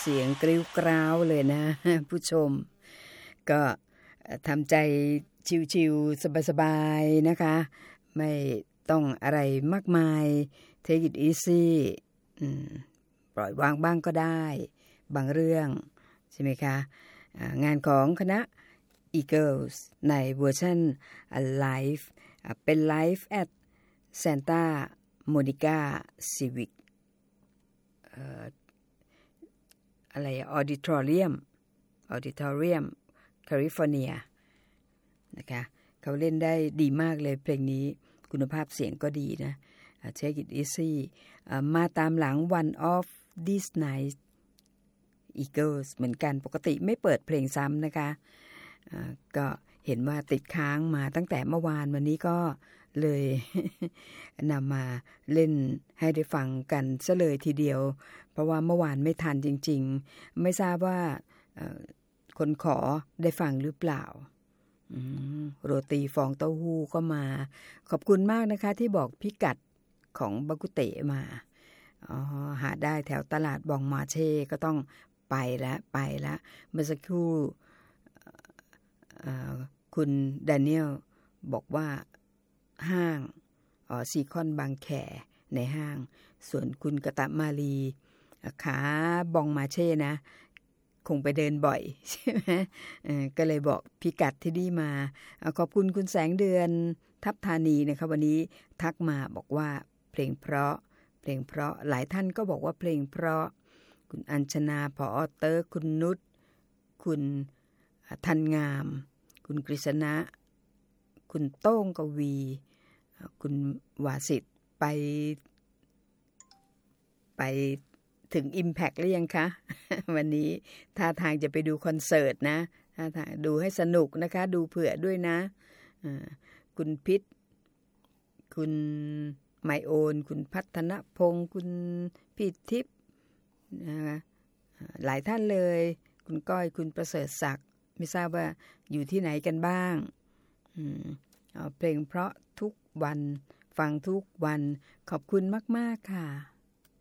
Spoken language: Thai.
เสียงกริ้วกร้าวเลยนะผู้ชมก็ทำใจชิวๆสบายๆนะคะไม่ต้องอะไรมากมาย take it easy ปล่อยวางบ้างก็ได้บางเรื่องใช่ไหมคะงานของคณะ Eagles ในเวอร์ชัน Live เป็น Live at Santa Monica Civic อะไร Auditoriumแคลิฟอร์เนียนะคะเขาเล่นได้ดีมากเลยเพลงนี้คุณภาพเสียงก็ดีนะ Take it easy มาตามหลัง One of These Nights Eagles เหมือนกันปกติไม่เปิดเพลงซ้ำนะคะก็เห็นว่าติดค้างมาตั้งแต่เมื่อวานวันนี้ก็เลย นำมาเล่นให้ได้ฟังกันซะเลยทีเดียวเพราะว่าเมื่อวานไม่ทันจริงๆไม่ทราบว่าคนขอได้ฟังหรือเปล่าโรตีฟองเต้าหู้ก็มาขอบคุณมากนะคะที่บอกพิกัดของบากุเตะมาหาได้แถวตลาดบองมาเช่ก็ต้องไปแล้วเมื่อสักครู่คุณแดเนียลบอกว่าห้างซีคอนบางแคในห้างส่วนคุณกตมาลีขาบองมาเช่นะคงไปเดินบ่อยใช่ไหมก็เลยบอกพิกัดที่นี่มาขอบคุณคุณแสงเดือนทับธานีนะคะวันนี้ทักมาบอกว่าเพลงเพราะหลายท่านก็บอกว่าเพลงเพราะคุณอัญชนาผอ.เตอร์คุณนุชคุณทันงามคุณกฤษณะคุณโต้งกวีคุณวาสิทธิ์ไปถึง Impact หรือยังคะ วันนี้ท่าทางจะไปดูคอนเสิร์ตนะท่าทางดูให้สนุกนะคะดูเผื่อด้วยนะคุณพิษคุณไมโอนคุณพัฒนพงศ์คุณพิทิพย์นะคะหลายท่านเลยคุณก้อยคุณประเสริฐศักดิ์ไม่ทราบว่าอยู่ที่ไหนกันบ้างเพลงเพราะทุกวันฟังทุกวันขอบคุณมากๆค่ะ